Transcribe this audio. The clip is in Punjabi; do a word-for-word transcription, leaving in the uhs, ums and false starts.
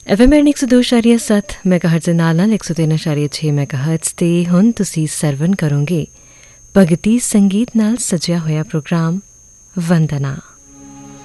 एफ एम एक सौ दो इशारिया सत्त मैगाहर्ट्ज़ ਦੇ ਨਾਲ ਨਾਲ एक सौ तीन इशारिया छे ਮੈਗਾਹਰਟਜ਼ ਤੇ ਹੁਣ ਤੁਸੀਂ ਸਰਵਨ ਕਰੋਗੇ ਭਗਤੀ ਸੰਗੀਤ ਨਾਲ ਸਜਿਆ ਹੋਇਆ ਪ੍ਰੋਗਰਾਮ ਵੰਦਨਾ।